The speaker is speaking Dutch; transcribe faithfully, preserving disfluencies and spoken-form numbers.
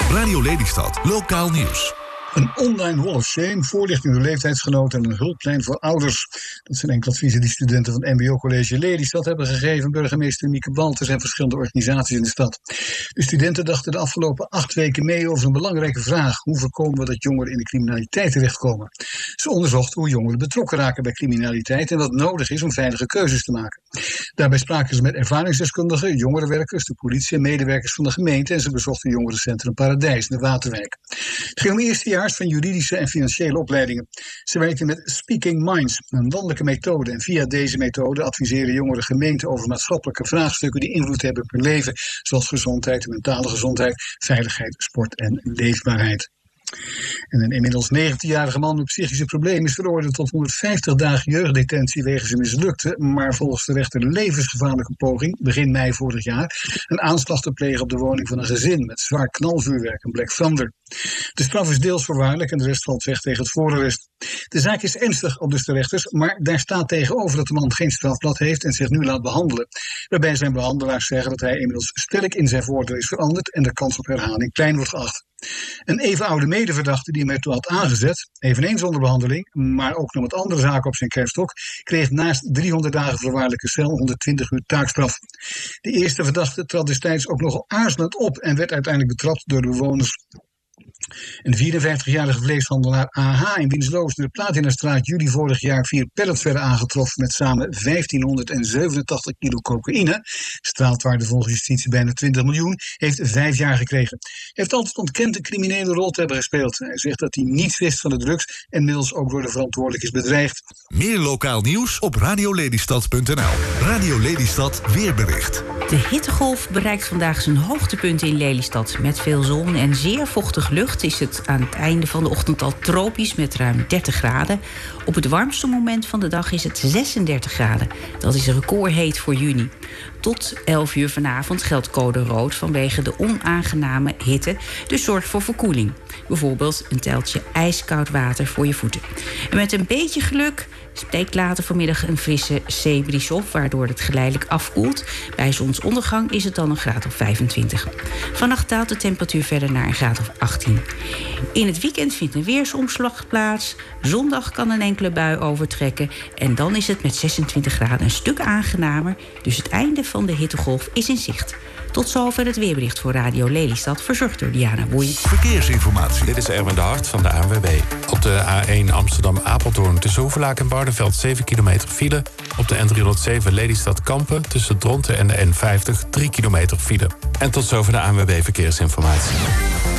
Radio Lelystad, lokaal nieuws. Een online wall of shame, voorlichting door leeftijdsgenoten en een hulplijn voor ouders. Dat zijn enkele adviezen die studenten van het M B O-college Lelystad hebben gegeven. Burgemeester Mieke Balters en verschillende organisaties in de stad. De studenten dachten de afgelopen acht weken mee over een belangrijke vraag. Hoe voorkomen we dat jongeren in de criminaliteit terechtkomen? Ze onderzochten hoe jongeren betrokken raken bij criminaliteit en wat nodig is om veilige keuzes te maken. Daarbij spraken ze met ervaringsdeskundigen, jongerenwerkers, de politie en medewerkers van de gemeente. En ze bezochten jongerencentrum Paradijs in de Waterwijk. Het ging om eerstejaars van juridische en financiële opleidingen. Ze werken met Speaking Minds, een landelijke methode. En via deze methode adviseren jongeren gemeenten over maatschappelijke vraagstukken die invloed hebben op hun leven. Zoals gezondheid, mentale gezondheid, veiligheid, sport en leefbaarheid. En een inmiddels negentienjarige man met psychische problemen is veroordeeld tot honderdvijftig dagen jeugddetentie wegens een mislukte, maar volgens de rechter levensgevaarlijke poging, begin mei vorig jaar, een aanslag te plegen op de woning van een gezin met zwaar knalvuurwerk, een Black Thunder. De straf is deels voorwaardelijk en de rest valt weg tegen het voorarrest. De zaak is ernstig, aldus de rechters, maar daar staat tegenover dat de man geen strafblad heeft en zich nu laat behandelen. Waarbij zijn behandelaars zeggen dat hij inmiddels sterk in zijn voordeel is veranderd en de kans op herhaling klein wordt geacht. Een even oude medeverdachte die hem ertoe had aangezet, eveneens onder behandeling, maar ook nog met andere zaken op zijn kerfstok, kreeg naast driehonderd dagen voorwaardelijke cel honderdtwintig uur taakstraf. De eerste verdachte trad destijds ook nogal aarzelend op en werd uiteindelijk betrapt door de bewoners. Een vierenvijftigjarige vleeshandelaar A H in Winsloos in de Platinastraat juli vorig jaar vier pallets werden aangetroffen met samen vijftienhonderdzevenentachtig kilo cocaïne, straatwaarde volgens justitie bijna twintig miljoen, heeft vijf jaar gekregen. Hij heeft altijd ontkend een criminele rol te hebben gespeeld. Hij zegt dat hij niets wist van de drugs en inmiddels ook door de verantwoordelijk is bedreigd. Meer lokaal nieuws op radiolelystad punt n l. Radio Lelystad weerbericht. De hittegolf bereikt vandaag zijn hoogtepunt in Lelystad. Met veel zon en zeer vochtige lucht is het aan het einde van de ochtend al tropisch met ruim dertig graden. Op het warmste moment van de dag is het zesendertig graden. Dat is recordheet voor juni. Tot elf uur vanavond geldt code rood vanwege de onaangename hitte. Dus zorg voor verkoeling. Bijvoorbeeld een teltje ijskoud water voor je voeten. En met een beetje geluk steekt later vanmiddag een frisse zeebries op, waardoor het geleidelijk afkoelt. Bij zonsondergang is het dan een graad of vijfentwintig. Vannacht daalt de temperatuur verder naar een graad of achttien. In het weekend vindt een weersomslag plaats. Zondag kan een enkele bui overtrekken. En dan is het met zesentwintig graden een stuk aangenamer. Dus het einde van de hittegolf is in zicht. Tot zover het weerbericht voor Radio Lelystad, verzorgd door Diana Woei. Verkeersinformatie. Dit is Erwin de Hart van de A N W B. Op de A één Amsterdam-Apeldoorn tussen Hoevelaak en Barneveld zeven kilometer file. Op de N driehonderdzeven Lelystad-Kampen tussen Dronten en de N vijftig drie kilometer file. En tot zover de A N W B Verkeersinformatie.